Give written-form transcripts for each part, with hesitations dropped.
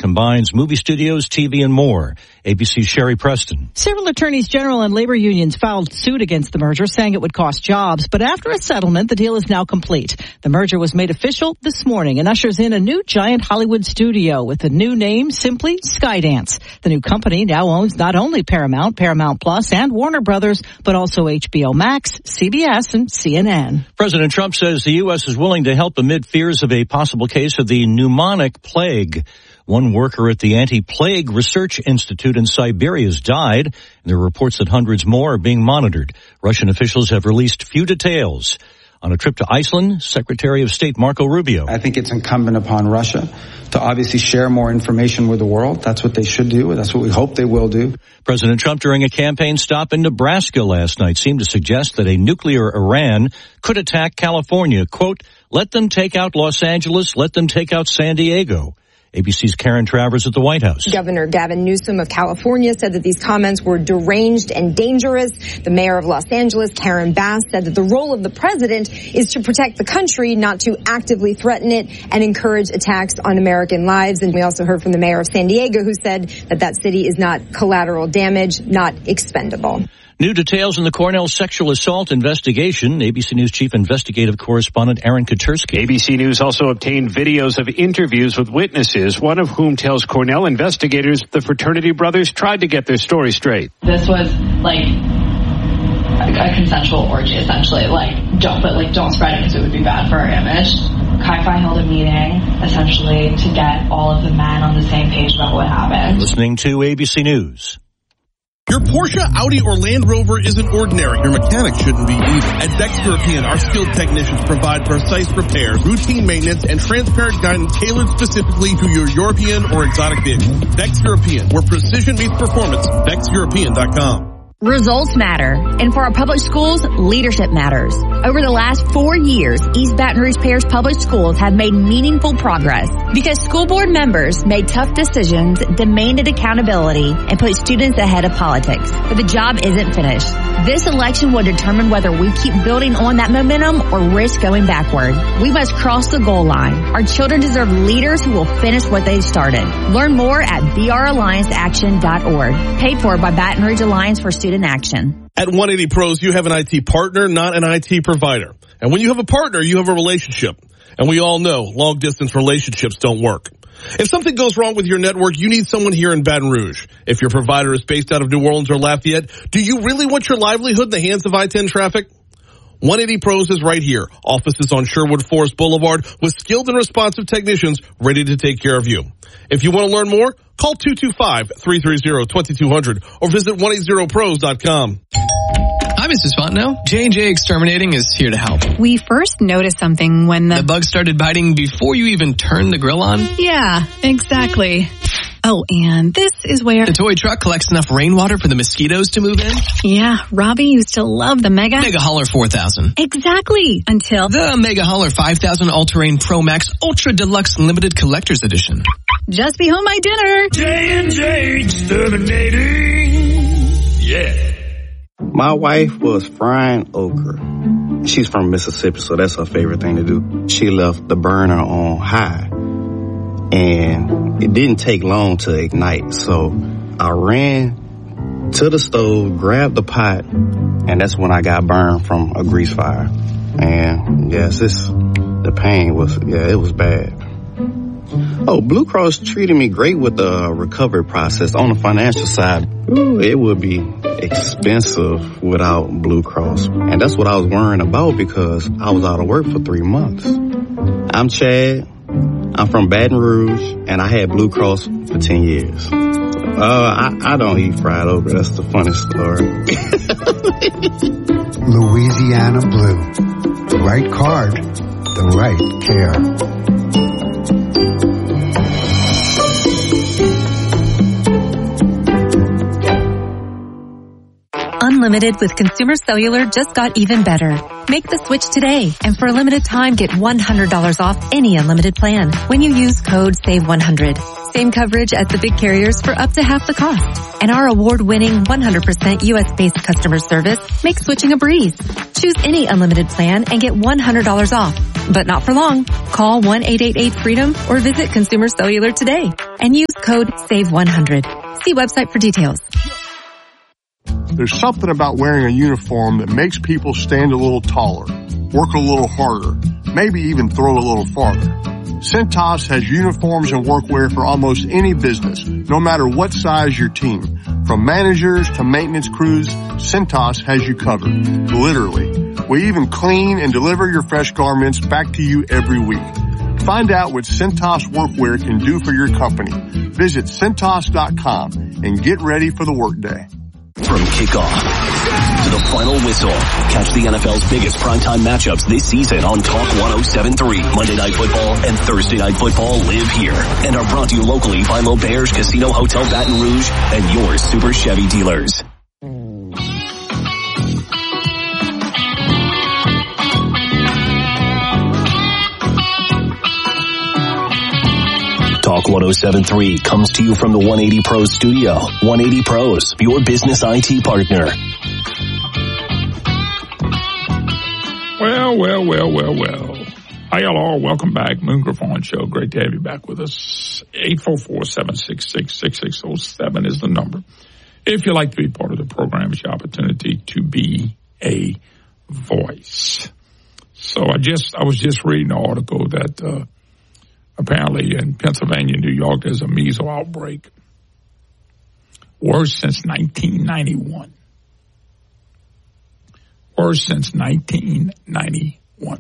combines movie studios, TV, and more. ABC's Sherry Preston. Several attorneys general and labor unions filed suit against the merger, saying it would cost jobs. But after a settlement, the deal is now complete. The merger was made official this morning and ushers in a new giant Hollywood studio with a new name, simply Skydance. The new company now owns not only Paramount, Paramount Plus, and Warner Brothers, but also HBO Max, CBS, and CNN. President Trump says the U.S. is willing to help amid fears of a possible case of the pneumonic plague. One worker at the Anti-Plague Research Institute in Siberia has died, and there are reports that hundreds more are being monitored. Russian officials have released few details. On a trip to Iceland, Secretary of State Marco Rubio. I think it's incumbent upon Russia to obviously share more information with the world. That's what they should do. That's what we hope they will do. President Trump, during a campaign stop in Nebraska last night, seemed to suggest that a nuclear Iran could attack California. Quote, let them take out Los Angeles, let them take out San Diego. ABC's Karen Travers at the White House. Governor Gavin Newsom of California said that these comments were deranged and dangerous. The mayor of Los Angeles, Karen Bass, said that the role of the president is to protect the country, not to actively threaten it and encourage attacks on American lives. And we also heard from the mayor of San Diego, who said that that city is not collateral damage, not expendable. New details in the Cornell sexual assault investigation. ABC News chief investigative correspondent Aaron Katersky. ABC News also obtained videos of interviews with witnesses, one of whom tells Cornell investigators the fraternity brothers tried to get their story straight. This was like a consensual orgy, essentially. Don't spread it because it would be bad for our image. Chi-Fi held a meeting, essentially, to get all of the men on the same page about what happened. Listening to ABC News. Your Porsche, Audi, or Land Rover isn't ordinary. Your mechanic shouldn't be either. At Dex European, our skilled technicians provide precise repairs, routine maintenance, and transparent guidance tailored specifically to your European or exotic vehicle. Dex European, where precision meets performance. DexEuropean.com. Results matter, and for our public schools, leadership matters. Over the last 4 years, East Baton Rouge Parish Public Schools have made meaningful progress because school board members made tough decisions, demanded accountability, and put students ahead of politics. But the job isn't finished. This election will determine whether we keep building on that momentum or risk going backward. We must cross the goal line. Our children deserve leaders who will finish what they started. Learn more at brallianceaction.org. Paid for by Baton Rouge Alliance for Student Action. At 180 Pros, you have an IT partner, not an IT provider. And when you have a partner, you have a relationship. And we all know long-distance relationships don't work. If something goes wrong with your network, you need someone here in Baton Rouge. If your provider is based out of New Orleans or Lafayette, do you really want your livelihood in the hands of I-10 traffic? 180 Pros is right here. Offices on Sherwood Forest Boulevard with skilled and responsive technicians ready to take care of you. If you want to learn more, call 225-330-2200 or visit 180pros.com. Hi, Mrs. Fontenot. J&J Exterminating is here to help. We first noticed something when the bug started biting before you even turned the grill on? Yeah, exactly. Oh, and this is where the toy truck collects enough rainwater for the mosquitoes to move in? Yeah, Robbie used to love the Mega Hauler 4000. Exactly, until the Mega Hauler 5000 All-Terrain Pro Max Ultra Deluxe Limited Collector's Edition. Just be home my dinner. J&J Exterminating. Yeah. My wife was frying okra. She's from Mississippi, so that's her favorite thing to do. She left the burner on high, and it didn't take long to ignite. So I ran to the stove, grabbed the pot, and that's when I got burned from a grease fire. And yes, the pain was, it was bad. Oh, Blue Cross treated me great with the recovery process. On the financial side, it would be expensive without Blue Cross. And that's what I was worrying about because I was out of work for 3 months. I'm Chad. I'm from Baton Rouge, and I had Blue Cross for 10 years. I don't eat fried okra. That's the funny story. Louisiana Blue. The right card, the right care. Unlimited with Consumer Cellular just got even better. Make the switch today, and for a limited time, get $100 off any unlimited plan when you use code SAVE100. Same coverage as the big carriers for up to half the cost. And our award-winning 100% U.S.-based customer service makes switching a breeze. Choose any unlimited plan and get $100 off. But not for long. Call 1-888-FREEDOM or visit Consumer Cellular today and use code SAVE100. See website for details. There's something about wearing a uniform that makes people stand a little taller, work a little harder, maybe even throw a little farther. Cintas has uniforms and workwear for almost any business, no matter what size your team. From managers to maintenance crews, Cintas has you covered. Literally. We even clean and deliver your fresh garments back to you every week. Find out what Cintas workwear can do for your company. Visit Cintas.com and get ready for the workday. From kickoff to the final whistle, catch the NFL's biggest primetime matchups this season on Talk 107.3. Monday Night Football and Thursday Night Football live here and are brought to you locally by L'Auberge Casino Hotel Baton Rouge and your Super Chevy dealers. Talk 107.3 comes to you from the 180 Pros studio. 180 Pros, your business IT partner. Well. Hi, y'all. Welcome back. Moon Griffon Show. Great to have you back with us. 844-766-6607 is the number. If you'd like to be part of the program, it's your opportunity to be a voice. So I was just reading an article that, apparently in Pennsylvania, New York, there's a measles outbreak. Worst since 1991. Worst since 1991.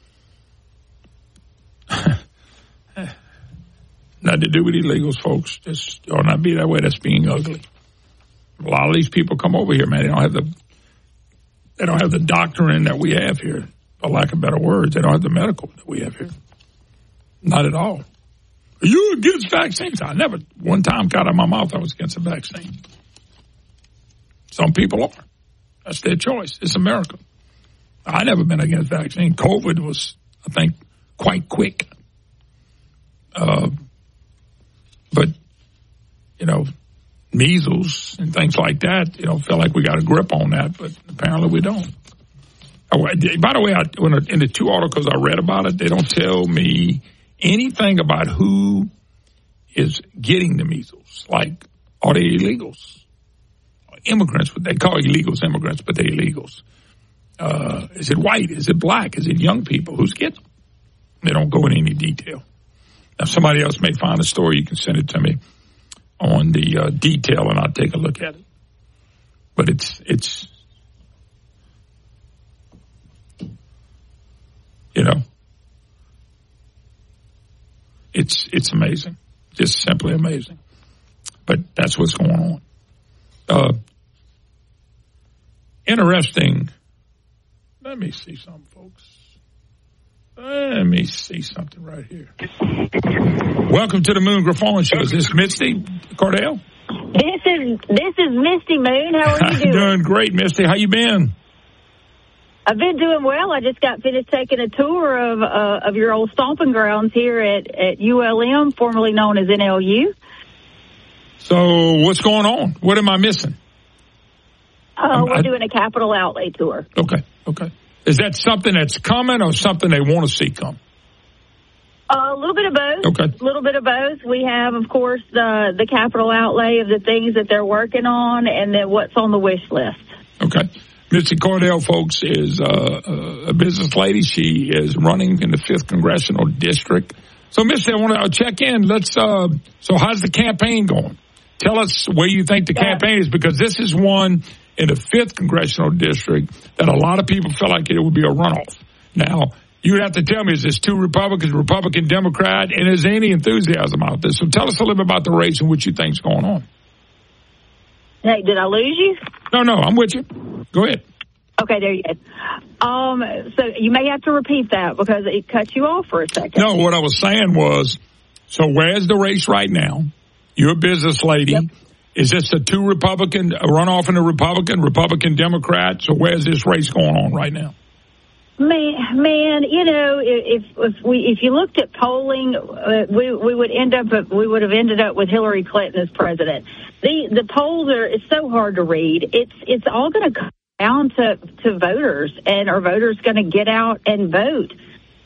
Nothing to do with illegals, folks. Just ought not be that way. That's being ugly. A lot of these people come over here, man. They don't have the doctrine that we have here, for lack of better words. They don't have the medical that we have here. Not at all. Are you against vaccines? I never, one time got out of my mouth I was against a vaccine. Some people are. That's their choice. It's America. I never been against vaccine. COVID was, I think, quite quick. But, measles and things like that, feel like we got a grip on that, but apparently we don't. By the way, in the two articles I read about it, they don't tell me anything about who is getting the measles. Like, are they illegals? Immigrants, they call illegals immigrants, but they're illegals. Is it white? Is it black? Is it young people? Who's getting them? They don't go into any detail. Now, somebody else may find a story. You can send it to me on the detail, and I'll take a look at it. But it's it's amazing, just simply amazing. But that's what's going on. Interesting. Let me see something, folks. Let me see something right here. Welcome to the Moon Griffon Show. Is this Misty Cordell? This is Misty Moon. How are you doing? Doing great, Misty. How you been? I've been doing well. I just got finished taking a tour of your old stomping grounds here at ULM, formerly known as NLU. So what's going on? What am I missing? We're doing a capital outlay tour. Okay. Is that something that's coming or something they want to see come? A little bit of both. Okay. A little bit of both. We have, of course, the capital outlay of the things that they're working on and then what's on the wish list. Okay. Misty Cordell, folks, is a business lady. She is running in the 5th Congressional District. So, Misty, I want to check in. So how's the campaign going? Tell us where you think the campaign is, because this is one in the 5th Congressional District that a lot of people feel like it would be a runoff. Now, you would have to tell me, is this two Republicans, Republican, Democrat, and is there any enthusiasm out there? So tell us a little bit about the race and what you think's going on. Hey, did I lose you? No, I'm with you. Go ahead. Okay, there you go. So you may have to repeat that because it cut you off for a second. No, what I was saying was, so where's the race right now? You're a business lady. Yep. Is this a two Republican, a runoff in a Republican, Democrat? So where's this race going on right now? Man, if you looked at polling, we would have ended up with Hillary Clinton as president. The polls it's so hard to read. It's all going to come down to voters, and are voters going to get out and vote?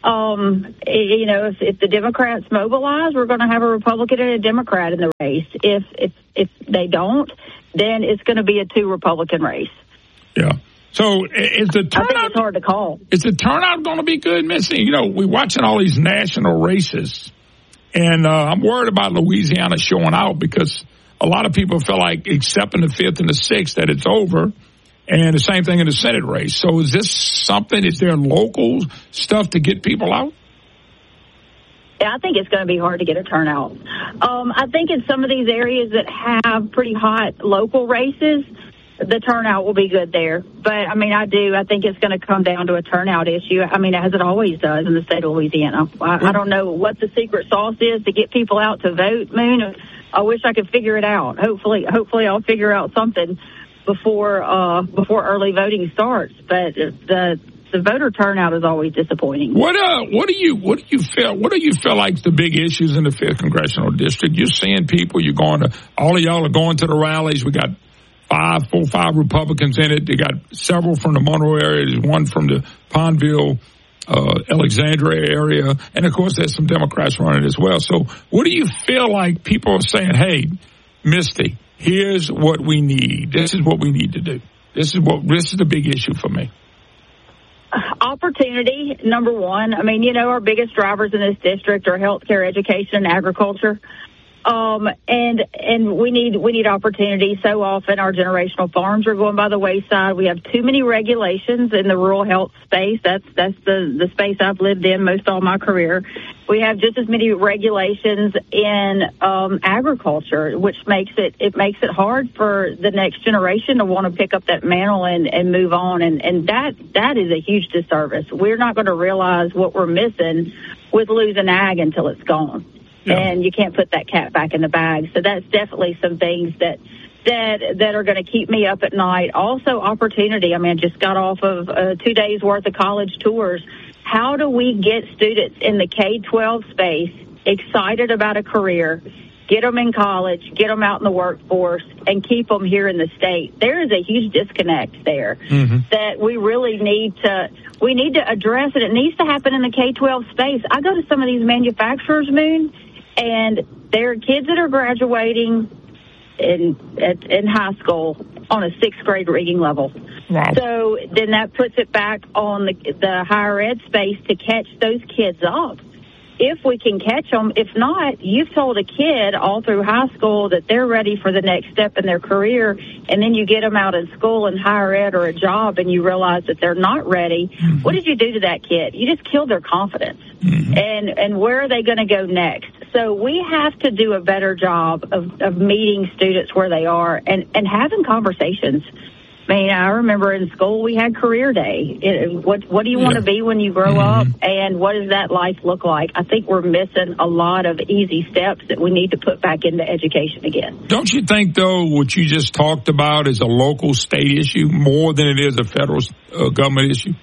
If the Democrats mobilize, we're going to have a Republican and a Democrat in the race. If they don't, then it's going to be a 2 Republican race. Yeah. So is the turnout? I think it's hard to call. Is the turnout going to be good, Missy? We're watching all these national races, and I'm worried about Louisiana showing out because a lot of people feel like, except in the 5th and the 6th, that it's over. And the same thing in the Senate race. So is this something? Is there local stuff to get people out? Yeah, I think it's going to be hard to get a turnout. I think in some of these areas that have pretty hot local races, the turnout will be good there. But, I think it's going to come down to a turnout issue. As it always does in the state of Louisiana. I don't know what the secret sauce is to get people out to vote, Moon. I wish I could figure it out. Hopefully I'll figure out something before early voting starts. But the voter turnout is always disappointing. What do you feel like the big issues in the 5th congressional district? You're seeing people. All of y'all are going to the rallies. We got 5 Republicans in it. They got several from the Monroe area. There's one from the Pineville, Alexandria area, and of course there's some Democrats running as well. So, what do you feel like people are saying? Hey, Misty, here's what we need. This is what we need to do. This is the big issue for me. Opportunity, number one. Our biggest drivers in this district are healthcare, education, and agriculture. And we need opportunity. So often our generational farms are going by the wayside. We have too many regulations in the rural health space. That's the space I've lived in most all my career. We have just as many regulations in agriculture, which makes it hard for the next generation to want to pick up that mantle and move on. And that is a huge disservice. We're not going to realize what we're missing with losing ag until it's gone. Yeah. And you can't put that cat back in the bag. So that's definitely some things that are going to keep me up at night. Also, opportunity. I just got off of 2 days worth of college tours. How do we get students in the K-12 space excited about a career, get them in college, get them out in the workforce, and keep them here in the state? There is a huge disconnect there that we really need to address, and it needs to happen in the K-12 space. I go to some of these manufacturers, Moon, and there are kids that are graduating in high school on a 6th grade reading level. Wow. So then that puts it back on the higher ed space to catch those kids up. If we can catch them. If not, you've told a kid all through high school that they're ready for the next step in their career, and then you get them out in school in higher ed or a job, and you realize that they're not ready. Mm-hmm. What did you do to that kid? You just killed their confidence. Mm-hmm. And where are they going to go next? So we have to do a better job of meeting students where they are and having conversations. I remember in school we had career day. What do you want to be when you grow up, and what does that life look like? I think we're missing a lot of easy steps that we need to put back into education again. Don't you think, though, what you just talked about is a local state issue more than it is a federal government issue?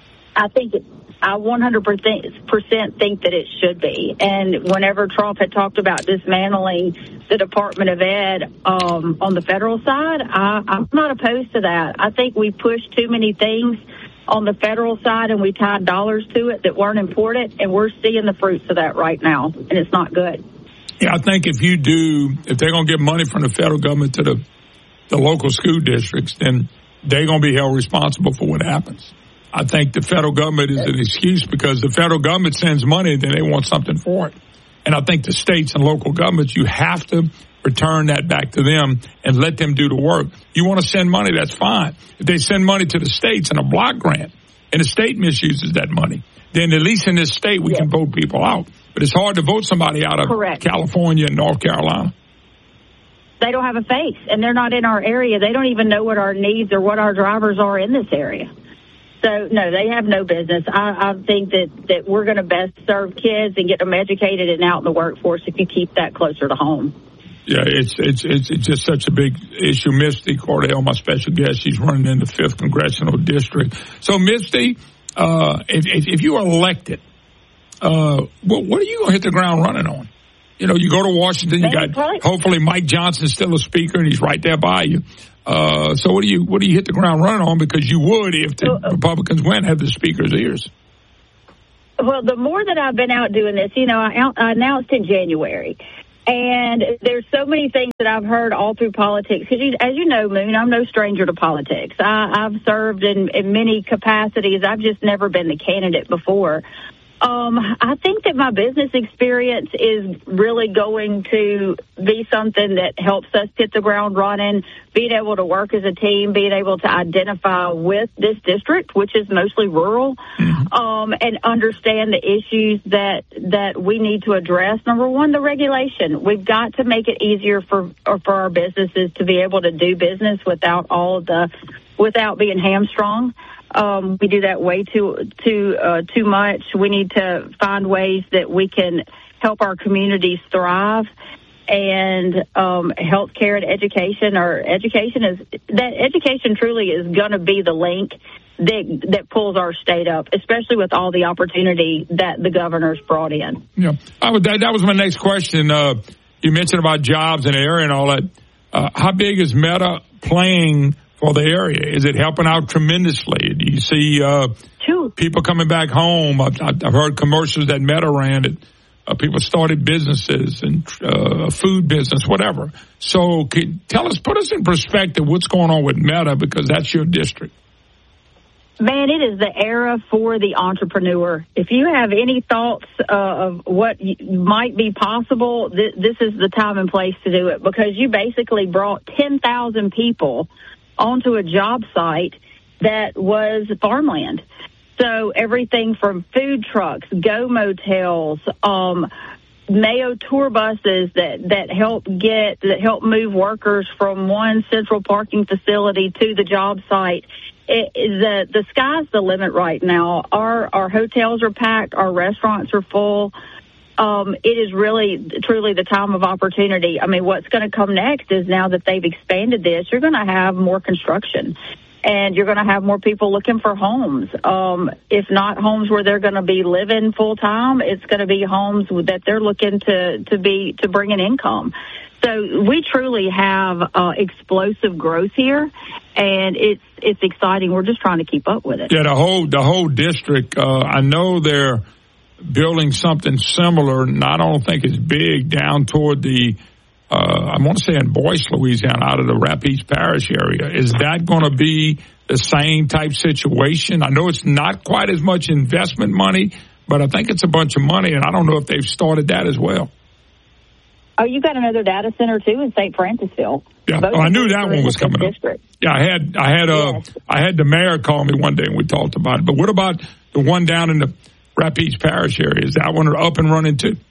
I 100% think that it should be. And whenever Trump had talked about dismantling the Department of Ed on the federal side, I'm not opposed to that. I think we pushed too many things on the federal side and we tied dollars to it that weren't important, and we're seeing the fruits of that right now, and it's not good. Yeah, I think if they're going to give money from the federal government to the local school districts, then they're going to be held responsible for what happens. I think the federal government is an excuse because the federal government sends money and then they want something for it. And I think the states and local governments, you have to return that back to them and let them do the work. You want to send money, that's fine. If they send money to the states in a block grant and the state misuses that money, then at least in this state we can vote people out. But it's hard to vote somebody out of California and North Carolina. They don't have a face, and they're not in our area. They don't even know what our needs or what our drivers are in this area. So, no, they have no business. I think that we're going to best serve kids and get them educated and out in the workforce if you keep that closer to home. Yeah, it's just such a big issue. Misty Cordell, my special guest, she's running in the 5th Congressional District. So, Misty, if you are elected, what are you going to hit the ground running on? You go to Washington, you got hopefully Mike Johnson's still a speaker, and he's right there by you. So what do you hit the ground running on? Because you would, if the Republicans win, have the speaker's ears. Well, the more that I've been out doing this, I announced in January. And there's so many things that I've heard all through politics. Because, as you know, Moon, I'm no stranger to politics. I've served in many capacities. I've just never been the candidate before. I think that my business experience is really going to be something that helps us hit the ground running, being able to work as a team, being able to identify with this district, which is mostly rural, and understand the issues that we need to address. Number one, the regulation. We've got to make it easier for our businesses to be able to do business without being hamstrung. We do that way too much. We need to find ways that we can help our communities thrive. And healthcare and education, education truly is going to be the link that pulls our state up, especially with all the opportunity that the governor's brought in. Yeah, that was my next question. You mentioned about jobs in the area and all that. How big is Meta playing for the area? Is it helping out tremendously? Do you see people coming back home? I've heard commercials that Meta ran that people started businesses and food business, whatever. So put us in perspective what's going on with Meta, because that's your district. Man, it is the era for the entrepreneur. If you have any thoughts of what might be possible, this is the time and place to do it, because you basically brought 10,000 people onto a job site that was farmland. So everything from food trucks, Go Motels, Mayo tour buses that help move workers from one central parking facility to the job site. The sky's the limit right now. Our hotels are packed. Our restaurants are full. It is really, truly the time of opportunity. I mean, what's going to come next is, now that they've expanded this, you're going to have more construction, and you're going to have more people looking for homes. If not homes where they're going to be living full time, it's going to be homes that they're looking to bring an income. So we truly have explosive growth here, and it's exciting. We're just trying to keep up with it. Yeah, the whole district. I know they're building something similar, and I don't think it's big, down toward the, I want to say in Boyce, Louisiana, out of the Rapides Parish area. Is that going to be the same type situation? I know it's not quite as much investment money, but I think it's a bunch of money, and I don't know if they've started that as well. Oh, you got another data center too in St. Francisville. Yeah, I knew that one was coming up. Yeah, I had the mayor call me one day and we talked about it. But what about the one down in the Rapides Parish area? Is that one up and running too?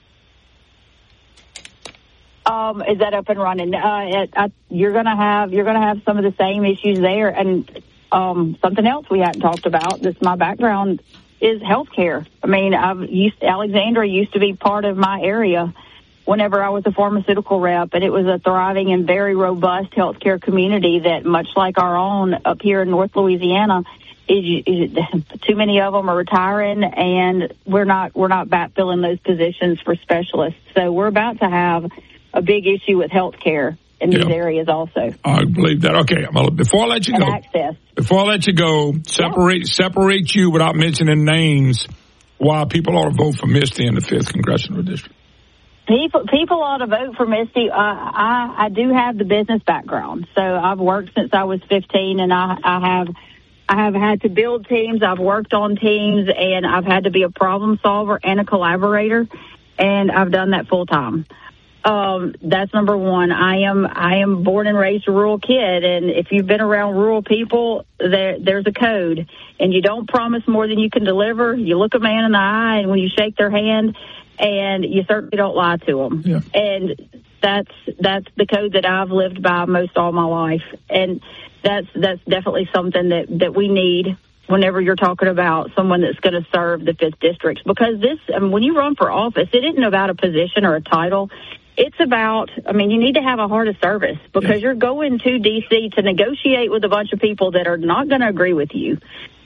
Is that up and running? You're going to have some of the same issues there, and something else we hadn't talked about. That's my background is healthcare. I mean, Alexandria used to be part of my area whenever I was a pharmaceutical rep, and it was a thriving and very robust healthcare community that, much like our own up here in North Louisiana, too many of them are retiring, and we're not backfilling those positions for specialists. So we're about to have a big issue with healthcare in these areas also. I believe that. Okay, before I let you go, separate you without mentioning names, why people ought to vote for Misty in the 5th Congressional District. People ought to vote for Misty. I do have the business background, so I've worked since I was 15, and I have had to build teams. I've worked on teams, and I've had to be a problem solver and a collaborator, and I've done that full time. That's number one. I am born and raised a rural kid, and if you've been around rural people, there's a code, and you don't promise more than you can deliver. You look a man in the eye, and when you shake their hand, and you certainly don't lie to them. Yeah. And that's the code that I've lived by most all my life, and that's definitely something that we need whenever you're talking about someone that's going to serve the 5th District. Because when you run for office, it isn't about a position or a title. It's about, you need to have a heart of service, because you're going to D.C. to negotiate with a bunch of people that are not going to agree with you.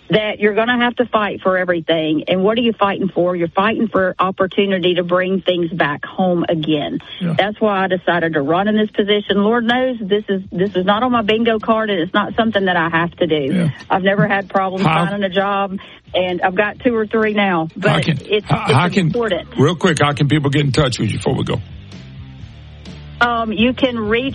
that you're going to have to fight for everything. And what are you fighting for? You're fighting for opportunity to bring things back home again. Yeah. That's why I decided to run in this position. Lord knows this is not on my bingo card, and it's not something that I have to do. Yeah. I've never had problems finding a job, and I've got 2 or 3 now. But it's important. Real quick, how can people get in touch with you before we go? You can reach